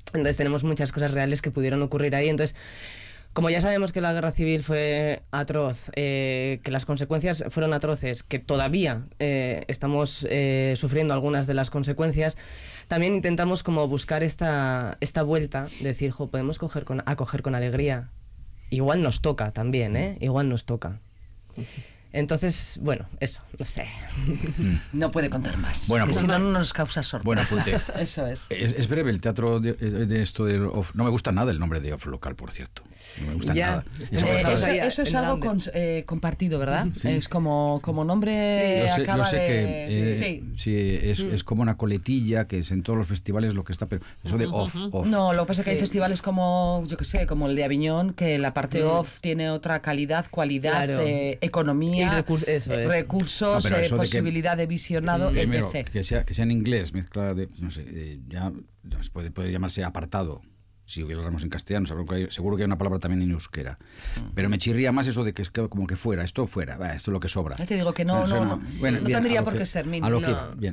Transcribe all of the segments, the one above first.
Entonces tenemos muchas cosas reales que pudieron ocurrir ahí. Entonces, como ya sabemos que la guerra civil fue atroz, que las consecuencias fueron atroces, que todavía estamos sufriendo algunas de las consecuencias, también intentamos como buscar esta vuelta, decir, podemos acoger con alegría. Igual nos toca también, igual nos toca. Entonces, bueno, eso, no sé. No puede contar más. Bueno, si no nos causa sorpresa. Buen apunte. Eso es. Es breve el teatro de esto de off. No me gusta nada el nombre de off local, por cierto. No me gusta nada. Eso es algo compartido, ¿verdad? Sí. Es como nombre. Sí. Acaba yo sé de... que es como una coletilla que es en todos los festivales lo que está, pero eso de off. No, lo que pasa es que hay festivales como, yo qué sé, como el de Aviñón, que la parte off tiene otra calidad, cualidad, economía. Recursos, posibilidad de visionado, etc. Que sea en inglés, mezcla de, no sé, ya puede llamarse apartado. Si hablamos en castellano, seguro que hay una palabra también en euskera. Pero me chirría más eso de que es como que fuera, esto es lo que sobra. Ya te digo que no tendría por qué ser mínimo. A lo que bien.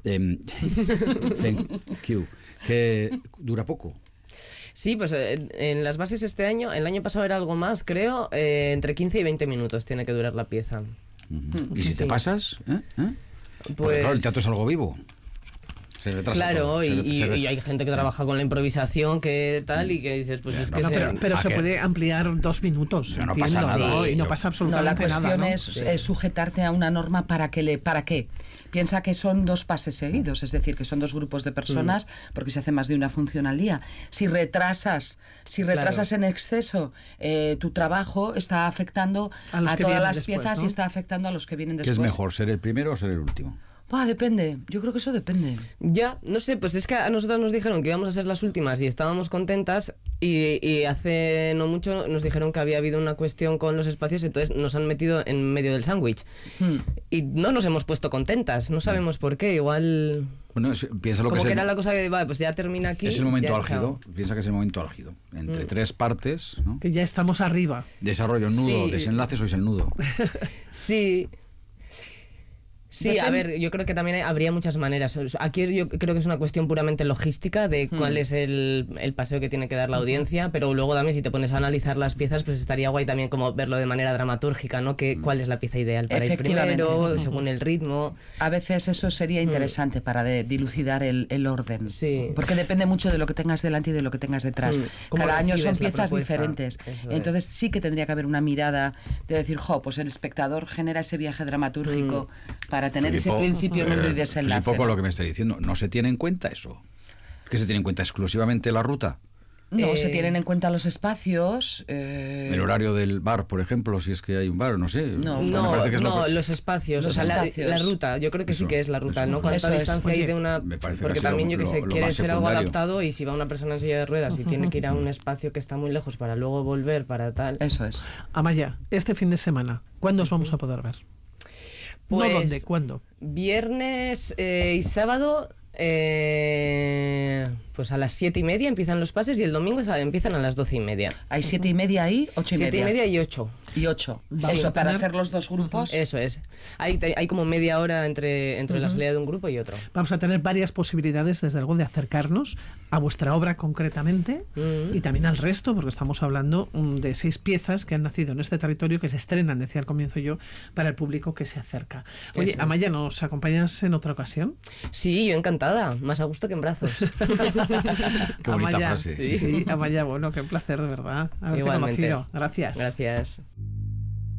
Thank you. Que dura poco. Sí, pues en las bases este año, el año pasado era algo más, creo, entre 15 y 20 minutos tiene que durar la pieza. ¿Y si te pasas? Pues claro, el teatro es algo vivo. Se retrasa. Claro, todo. Y hay gente que trabaja con la improvisación, que tal, y que dices, pues es que... Pero se puede ampliar 2 minutos. No pasa nada. Y no pasa absolutamente nada. La cuestión es sujetarte a una norma ¿para qué? Piensa que son 2 pases seguidos, es decir, que son 2 grupos de personas, porque se hace más de una función al día. Si retrasas en exceso tu trabajo, está afectando a todas las piezas, ¿no? Y está afectando a los que vienen después. ¿Qué es mejor, ser el primero o ser el último? Depende, yo creo que eso depende. Ya, no sé, pues es que a nosotros nos dijeron que íbamos a ser las últimas y estábamos contentas y hace no mucho nos dijeron que había habido una cuestión con los espacios, entonces nos han metido en medio del sándwich. Y no nos hemos puesto contentas, no sabemos por qué, igual... Bueno, piensa lo como que era la cosa de, pues ya termina aquí. Es el momento álgido, piensa que es el momento álgido. Entre 3 partes, ¿no? Que ya estamos arriba. Desarrollo, nudo, desenlace, sois el nudo. Sí. Sí, a ver, yo creo que también habría muchas maneras. Aquí yo creo que es una cuestión puramente logística de cuál es el paseo que tiene que dar la audiencia, pero luego también si te pones a analizar las piezas, pues estaría guay también como verlo de manera dramatúrgica, ¿no? Cuál es la pieza ideal para ir primero, según el ritmo. A veces eso sería interesante para dilucidar el orden, porque depende mucho de lo que tengas delante y de lo que tengas detrás. Cada año son piezas diferentes. Entonces sí que tendría que haber una mirada de decir, pues el espectador genera ese viaje dramatúrgico para tener ese principio, nudo y desenlace. Flipo con lo que me está diciendo. ¿No se tiene en cuenta eso? ¿Que se tiene en cuenta exclusivamente la ruta? No, se tienen en cuenta los espacios. El horario del bar, por ejemplo, si es que hay un bar, no sé. Los espacios, la ruta. Yo creo que sí que es la ruta, ¿no? ¿Cuánta distancia hay de una...? Porque también, yo que sé, quiere ser algo adaptado y si va una persona en silla de ruedas y tiene que ir a un espacio que está muy lejos para luego volver, para tal... Eso es. Amaya, este fin de semana, ¿cuándo os vamos a poder ver? Pues, ¿No dónde? ¿Cuándo? Viernes y sábado, pues a las 7:30 empiezan los pases y el domingo empiezan a las 12:30. ¿Hay 7:30 ahí? 8:30. 7:30 y 8. Y 8. Eso, para hacer los 2 grupos. Eso es. Hay como media hora entre la salida de un grupo y otro. Vamos a tener varias posibilidades, desde luego, de acercarnos a vuestra obra concretamente y también al resto, porque estamos hablando de 6 piezas que han nacido en este territorio, que se estrenan, decía al comienzo yo, para el público que se acerca. Oye, Amaya, ¿nos acompañas en otra ocasión? Sí, yo encantada. Más a gusto que en brazos. Qué bonita frase. Sí, Amaya, bueno, qué placer, de verdad, haberte conocido. Gracias. Gracias.